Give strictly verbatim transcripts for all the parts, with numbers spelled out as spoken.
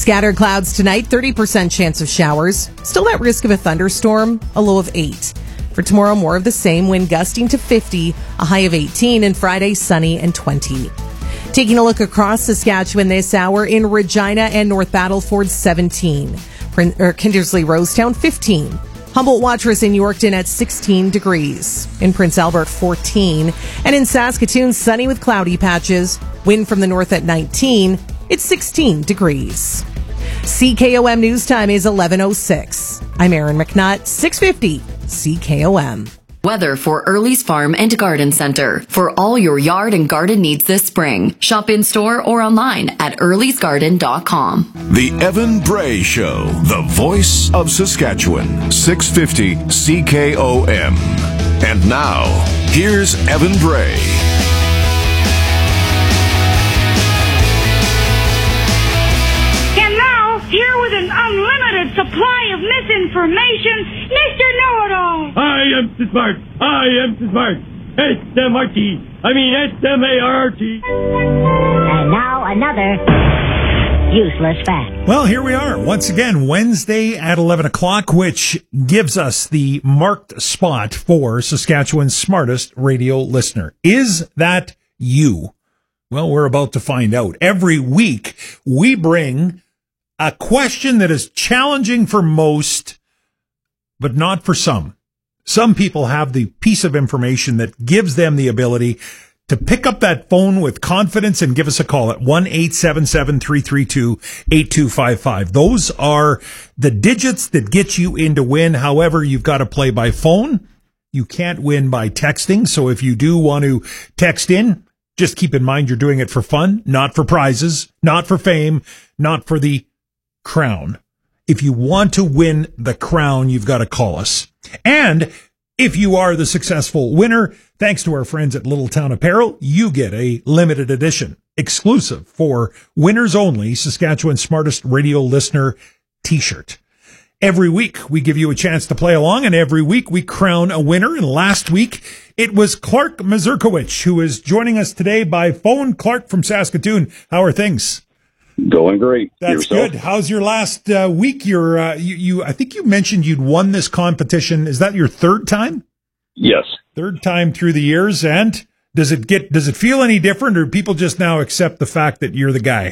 Scattered clouds tonight, thirty percent chance of showers. Still at risk of a thunderstorm, a low of eight. For tomorrow, more of the same, wind gusting to fifty, a high of eighteen, and Friday, sunny and twenty. Taking a look across Saskatchewan this hour, in Regina and North Battleford, seventeen. Prin- or Kindersley Rosetown, fifteen. Humboldt Watrous in Yorkton at sixteen degrees. In Prince Albert, fourteen. And in Saskatoon, sunny with cloudy patches. Wind from the north at nineteen. It's sixteen degrees. C K O M News Time is eleven oh six. I'm Erin McNutt, six fifty C K O M. Weather for Early's Farm and Garden Center. For all your yard and garden needs this spring. Shop in store or online at earlys garden dot com. The Evan Bray Show, the voice of Saskatchewan, six fifty C K O M. And now, here's Evan Bray. Here with an unlimited supply of misinformation, Mister Know-It-All. I am so smart. I am so smart. S M R T. I mean S M A R R T. And now another useless fact. Well, here we are once again, Wednesday at eleven o'clock, which gives us the marked spot for Saskatchewan's smartest radio listener. Is that you? Well, we're about to find out. Every week, we bring a question that is challenging for most, but not for some. Some people have the piece of information that gives them the ability to pick up that phone with confidence and give us a call at one eight seven seven, three three two, eight two five five. Those are the digits that get you in to win. However, you've got to play by phone. You can't win by texting. So if you do want to text in, just keep in mind you're doing it for fun, not for prizes, not for fame, not for the crown. If you want to win the crown, you've got to call us. And if you are the successful winner, thanks to our friends at Little Town Apparel, you get a limited edition, exclusive for winners only, Saskatchewan's smartest radio listener t-shirt. Every week we give you a chance to play along, and every week we crown a winner. And last week it was Clark Mazurkowicz, who is joining us today by phone. Clark from Saskatoon, how are things? Going great. That's Yourself? good. How's your last uh, week? You're, uh, you, you, I think you mentioned you'd won this competition. Is that your third time? Yes. Third time through the years. And does it get, does it feel any different, or do people just now accept the fact that you're the guy?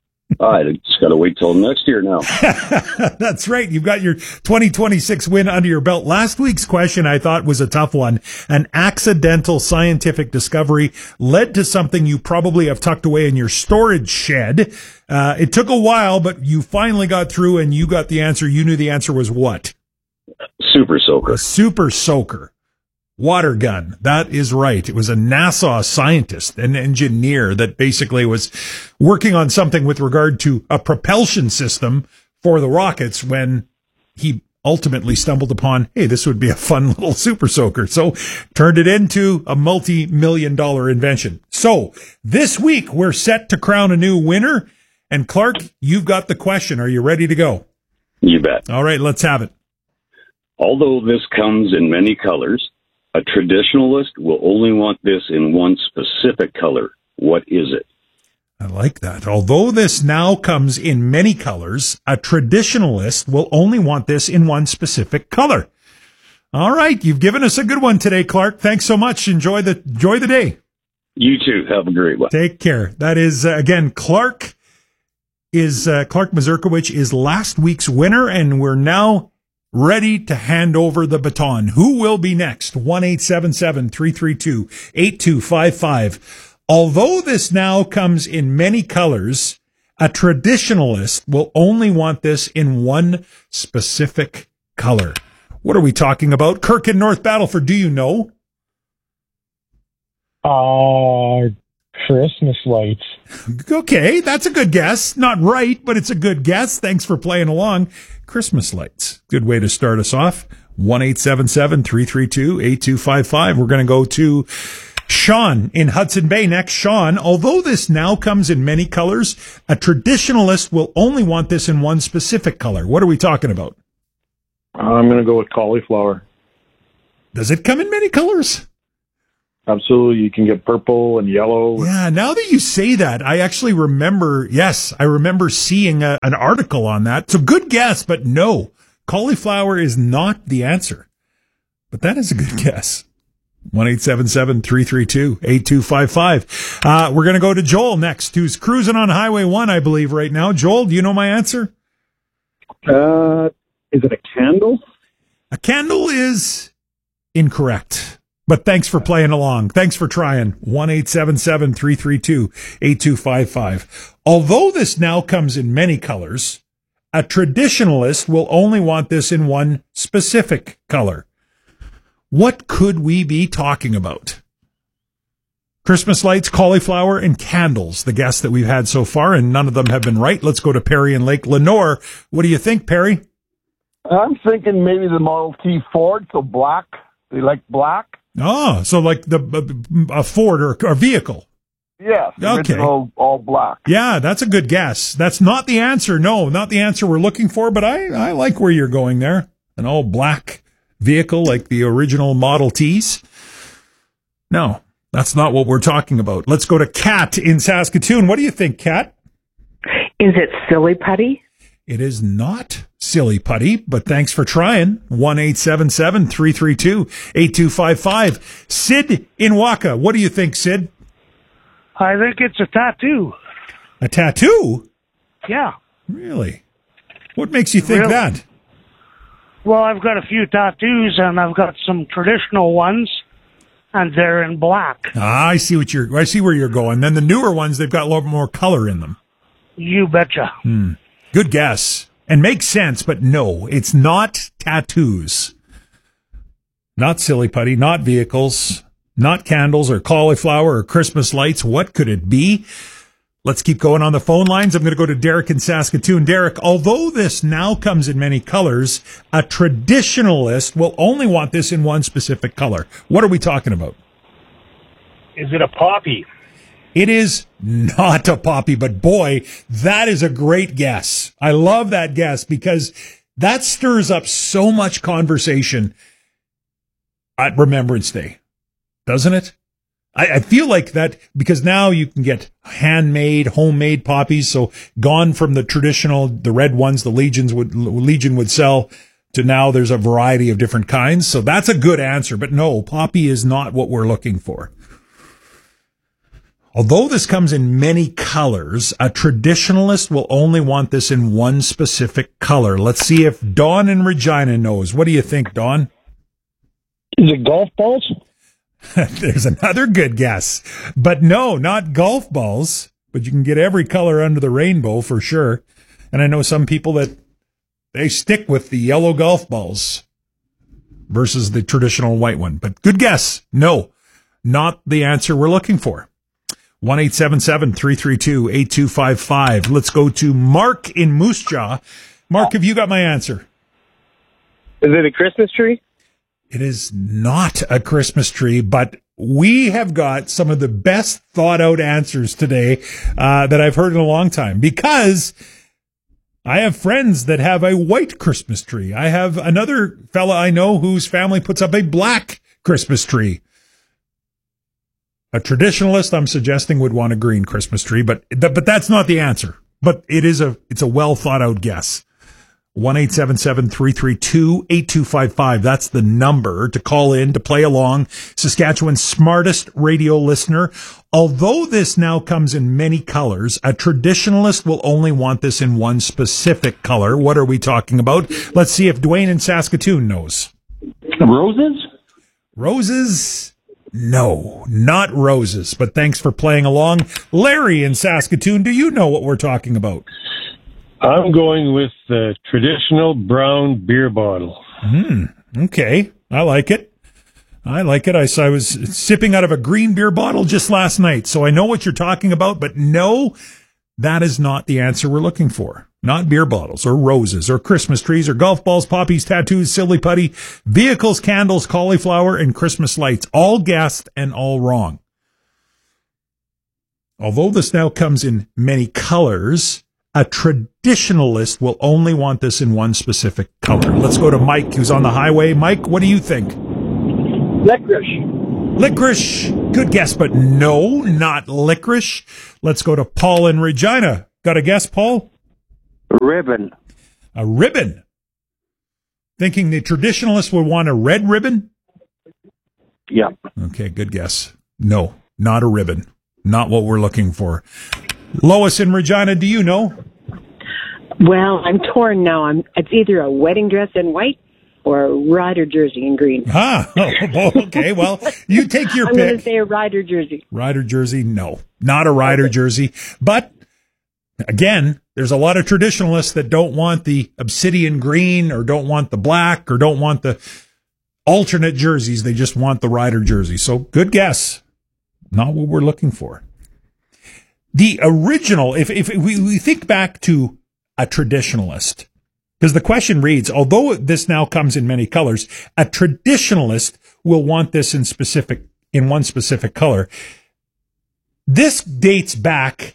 I just got to wait till next year now. That's right. You've got your twenty twenty-six win under your belt. Last week's question I thought was a tough one. An accidental scientific discovery led to something you probably have tucked away in your storage shed. Uh, it took a while, but you finally got through and you got the answer. You knew the answer was what? Super soaker. A super soaker. Water gun. That is right. It was a NASA scientist, an engineer that basically was working on something with regard to a propulsion system for the rockets when he ultimately stumbled upon, hey, this would be a fun little super soaker. So turned it into a multi-million dollar invention. So this week we're set to crown a new winner. And Clark, you've got the question. Are you ready to go? You bet. All right, let's have it. Although this comes in many colors, a traditionalist will only want this in one specific color. What is it? I like that. Although this now comes in many colors, a traditionalist will only want this in one specific color. All right. You've given us a good one today, Clark. Thanks so much. Enjoy the, enjoy the day. You too. Have a great one. Take care. That is, uh, again, Clark is, uh, Clark Mazurkowicz is last week's winner, and we're now ready to hand over the baton. Who will be next? one eight seven seven, three three two, eight two five five. Although this now comes in many colors, a traditionalist will only want this in one specific color. What are we talking about? Kirk in North Battleford, do you know? Uh, Christmas lights. Okay, that's a good guess. Not right, but it's a good guess. Thanks for playing along. Christmas lights. Good way to start us off. one eight seven seven, three three two, eight two five five. We're going to go to Sean in Hudson Bay next. Sean, although this now comes in many colors, a traditionalist will only want this in one specific color. What are we talking about? I'm going to go with cauliflower. Does it come in many colors? Absolutely. You can get purple and yellow. Yeah, now that you say that, I actually remember, yes, I remember seeing a, an article on that. So good guess, but no, cauliflower is not the answer. But that is a good guess. one eight seven seven, three three two, eight two five five. Uh, we're going to go to Joel next, who's cruising on Highway one, I believe, right now. Joel, do you know my answer? Uh, is it a candle? A candle is incorrect. But thanks for playing along. Thanks for trying. one eight seven seven, three three two, eight two five five. Although this now comes in many colors, a traditionalist will only want this in one specific color. What could we be talking about? Christmas lights, cauliflower, and candles, the guests that we've had so far, and none of them have been right. Let's go to Perry and Lake Lenore. What do you think, Perry? I'm thinking maybe the Model T Ford, so black. They like black. Oh, so like the a Ford or a vehicle. Yes, okay. All, all black. Yeah, that's a good guess. That's not the answer. No, not the answer we're looking for, but I, I like where you're going there. An all black vehicle like the original Model Ts. No, that's not what we're talking about. Let's go to Kat in Saskatoon. What do you think, Kat? Is it silly putty? It is not silly putty, but thanks for trying. one eight seven seven, three three two, eight two five five. Sid in Waka. What do you think, Sid? I think it's a tattoo. A tattoo? Yeah. Really? What makes you think Really? that? Well, I've got a few tattoos, and I've got some traditional ones, and they're in black. Ah, I see what you're. I see where you're going. Then the newer ones, they've got a lot more color in them. You betcha. Hmm. Good guess. And makes sense, but no, it's not tattoos. Not silly putty, not vehicles, not candles or cauliflower or Christmas lights. What could it be? Let's keep going on the phone lines. I'm going to go to Derek in Saskatoon. Derek, although this now comes in many colors, a traditionalist will only want this in one specific color. What are we talking about? Is it a poppy? It is not a poppy, but boy, that is a great guess. I love that guess because that stirs up so much conversation at Remembrance Day, doesn't it? I, I feel like that because now you can get handmade, homemade poppies. So gone from the traditional, the red ones, the Legions would, Legion would sell to now there's a variety of different kinds. So that's a good answer, but no, poppy is not what we're looking for. Although this comes in many colors, a traditionalist will only want this in one specific color. Let's see if Dawn in Regina knows. What do you think, Dawn? Is it golf balls? There's another good guess. But no, not golf balls. But you can get every color under the rainbow for sure. And I know some people that they stick with the yellow golf balls versus the traditional white one. But good guess. No, not the answer we're looking for. one eight seven seven, three three two, eight two five five. Let's go to Mark in Moose Jaw. Mark, have you got my answer? Is it a Christmas tree? It is not a Christmas tree, but we have got some of the best thought out answers today uh, that I've heard in a long time because I have friends that have a white Christmas tree. I have another fella I know whose family puts up a black Christmas tree. A traditionalist, I'm suggesting, would want a green Christmas tree, but but that's not the answer. But it is a it's a well thought out guess. one eight seven seven, three three two, eight two five five. That's the number to call in to play along. Saskatchewan's smartest radio listener. Although this now comes in many colors, a traditionalist will only want this in one specific color. What are we talking about? Let's see if Dwayne in Saskatoon knows. Roses? Roses? No, not roses, but thanks for playing along. Larry in Saskatoon, do you know what we're talking about? I'm going with the traditional brown beer bottle. Hmm. Okay. I like it. I like it. I, I was sipping out of a green beer bottle just last night, so I know what you're talking about, but no, that is not the answer we're looking for. Not beer bottles or roses or Christmas trees or golf balls, poppies, tattoos, silly putty, vehicles, candles, cauliflower, and Christmas lights. All guessed and all wrong. Although this now comes in many colors, a traditionalist will only want this in one specific color. Let's go to Mike, who's on the highway. Mike, what do you think? Licorice. Licorice. Good guess, but no, not licorice. Let's go to Paul in Regina. Got a guess, Paul? Ribbon. A ribbon. Thinking the traditionalist would want a red ribbon? Yeah. Okay, good guess. No, not a ribbon. Not what we're looking for. Lois in Regina, do you know? Well, I'm torn now. I'm, it's either a wedding dress in white or a rider jersey in green. Ah, oh, okay. Well, you take your I'm pick. I'm going to say a rider jersey. Rider jersey? No, not a rider okay. jersey. But again, there's a lot of traditionalists that don't want the obsidian green or don't want the black or don't want the alternate jerseys. They just want the rider jersey. So good guess. Not what we're looking for. The original, if, if we, we think back to a traditionalist, because the question reads, although this now comes in many colors, a traditionalist will want this in specific, in one specific color. This dates back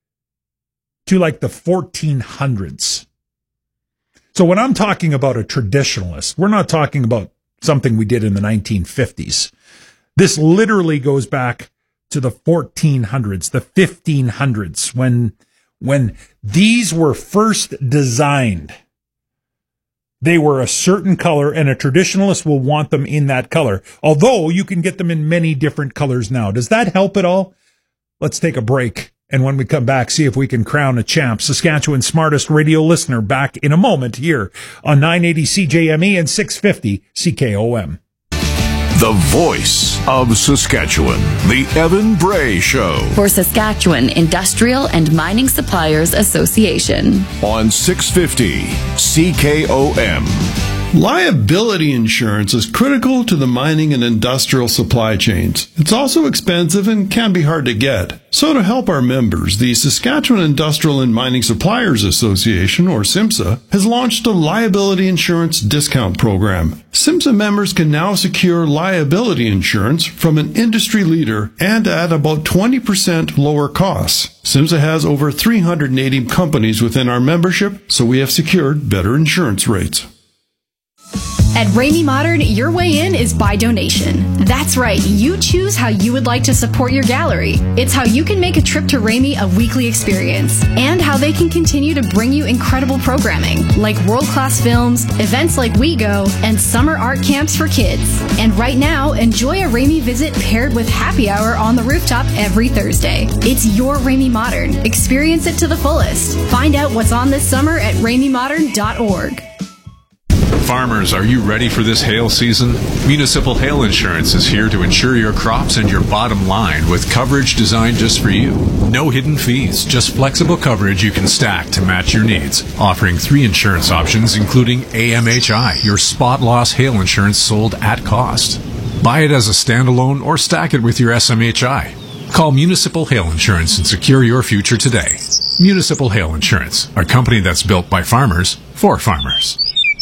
to like the fourteen hundreds. So when I'm talking about a traditionalist, we're not talking about something we did in the nineteen fifties. This literally goes back to the fourteen hundreds, the fifteen hundreds, when, when these were first designed. They were a certain color, and a traditionalist will want them in that color, although you can get them in many different colors now. Does that help at all? Let's take a break, and when we come back, see if we can crown a champ. Saskatchewan's smartest radio listener back in a moment here on nine eighty C J M E and six fifty C K O M. The voice of Saskatchewan, the Evan Bray Show. For Saskatchewan Industrial and Mining Suppliers Association. On six fifty C K O M. Liability insurance is critical to the mining and industrial supply chains. It's also expensive and can be hard to get. So to help our members, the Saskatchewan Industrial and Mining Suppliers Association, or SIMSA, has launched a liability insurance discount program. SIMSA members can now secure liability insurance from an industry leader and at about twenty percent lower costs. SIMSA has over three hundred eighty companies within our membership, so we have secured better insurance rates. At Ramey Modern, your way in is by donation. That's right, you choose how you would like to support your gallery. It's how you can make a trip to Ramey a weekly experience, and how they can continue to bring you incredible programming, like world-class films, events like We Go, and summer art camps for kids. And right now, enjoy a Ramey visit paired with happy hour on the rooftop every Thursday. It's your Ramey Modern. Experience it to the fullest. Find out what's on this summer at ramey modern dot org. Farmers, are you ready for this hail season? Municipal Hail Insurance is here to insure your crops and your bottom line with coverage designed just for you. No hidden fees, just flexible coverage you can stack to match your needs. Offering three insurance options, including A M H I, your spot loss hail insurance sold at cost. Buy it as a standalone or stack it with your S M H I. Call Municipal Hail Insurance and secure your future today. Municipal Hail Insurance, a company that's built by farmers for farmers.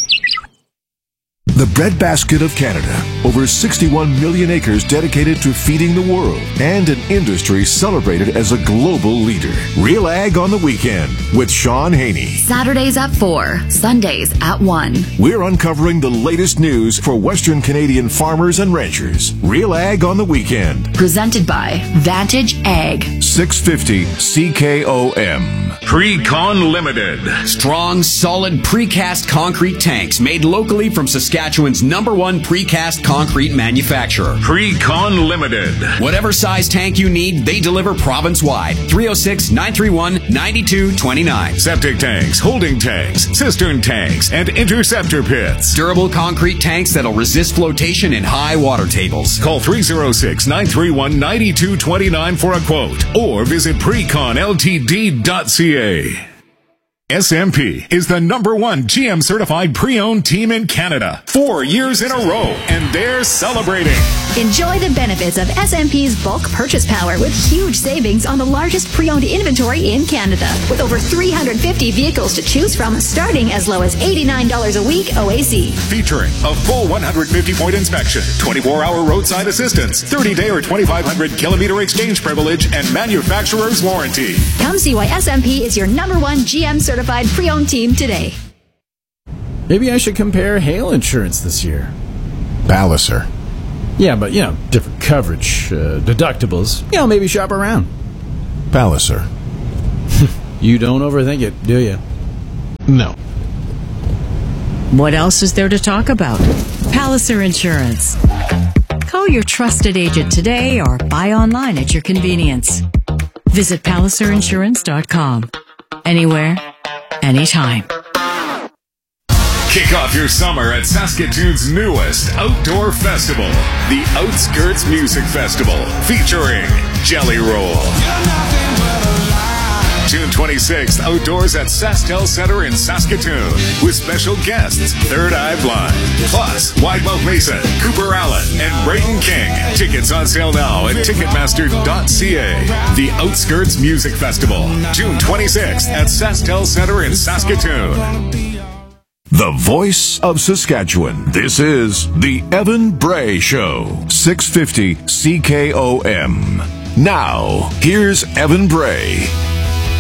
The breadbasket of Canada. Over sixty-one million acres dedicated to feeding the world. And an industry celebrated as a global leader. Real Ag on the Weekend with Sean Haney. Saturdays at four, Sundays at one. We're uncovering the latest news for Western Canadian farmers and ranchers. Real Ag on the Weekend. Presented by Vantage Ag. six fifty C K O M. Precon Limited. Strong, solid precast concrete tanks made locally from Saskatchewan's number one precast concrete manufacturer. Precon Limited. Whatever size tank you need, they deliver province-wide. three oh six, nine three one, nine two two nine. Septic tanks, holding tanks, cistern tanks, and interceptor pits. Durable concrete tanks that'll resist flotation in high water tables. Call three oh six, nine three one, nine two two nine for a quote or visit precon L T D dot C A. S M P is the number one G M certified pre-owned team in Canada. Four years in a row, and they're celebrating. Enjoy the benefits of S M P's bulk purchase power with huge savings on the largest pre-owned inventory in Canada. With over three hundred fifty vehicles to choose from, starting as low as eighty-nine dollars a week O A C. Featuring a full one hundred fifty point inspection, twenty-four hour roadside assistance, thirty day or twenty-five hundred kilometer exchange privilege, and manufacturer's warranty. Come see why S M P is your number one G M certified Certified pre-owned team today. Maybe I should compare hail insurance this year. Palliser. Yeah, but, you know, different coverage, uh, deductibles. You know, maybe shop around. Palliser. You don't overthink it, do you? No. What else is there to talk about? Palliser Insurance. Call your trusted agent today or buy online at your convenience. Visit Palliser Insurance dot com. Anywhere, anytime. Kick off your summer at Saskatoon's newest outdoor festival, the Outskirts Music Festival, featuring Jelly Roll. June twenty-sixth, outdoors at SaskTel Center in Saskatoon, with special guests Third Eye Blind, plus Widemouth Mason, Cooper Allen, and Braden King. Tickets on sale now at Ticketmaster dot c a. The Outskirts Music Festival, June twenty-sixth at SaskTel Center in Saskatoon. The voice of Saskatchewan. This is the Evan Bray Show, six fifty C K O M. Now, here's Evan Bray.